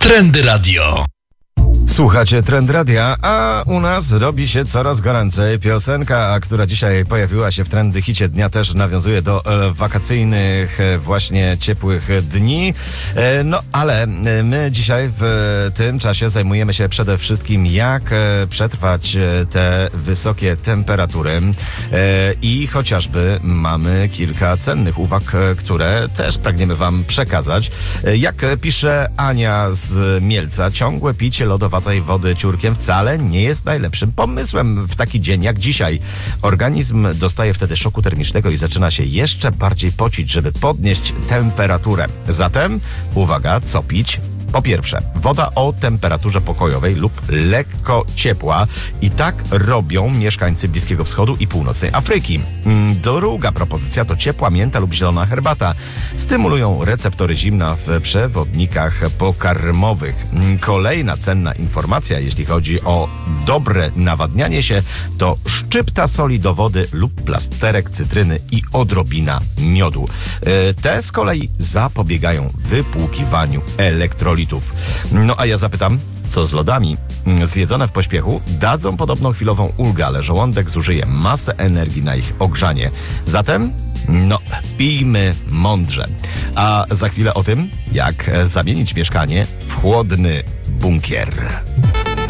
Trendy Radio. Słuchacie Trend Radia, a u nas robi się coraz goręcej. Piosenka, która dzisiaj pojawiła się w Trendy Hicie Dnia, też nawiązuje do wakacyjnych, właśnie ciepłych dni. No, ale my dzisiaj w tym czasie zajmujemy się przede wszystkim, jak przetrwać te wysokie temperatury. I chociażby mamy kilka cennych uwag, które też pragniemy wam przekazać. Jak pisze Ania z Mielca, ciągłe picie lodowatej wody ciurkiem wcale nie jest najlepszym pomysłem w taki dzień jak dzisiaj. Organizm dostaje wtedy szoku termicznego i zaczyna się jeszcze bardziej pocić, żeby podnieść temperaturę. Zatem, uwaga, co pić? Po pierwsze, woda o temperaturze pokojowej lub lekko ciepła i tak robią mieszkańcy Bliskiego Wschodu i Północnej Afryki. Druga propozycja to ciepła mięta lub zielona herbata. Stymulują receptory zimna w przewodnikach pokarmowych. Kolejna cenna informacja, jeśli chodzi o dobre nawadnianie się, to szczypta soli do wody lub plasterek cytryny i odrobina miodu. Te z kolei zapobiegają wypłukiwaniu elektrolitów. No a ja zapytam, co z lodami? Zjedzone w pośpiechu dadzą podobno chwilową ulgę, ale żołądek zużyje masę energii na ich ogrzanie. Zatem, pijmy mądrze. A za chwilę o tym, jak zamienić mieszkanie w chłodny bunkier.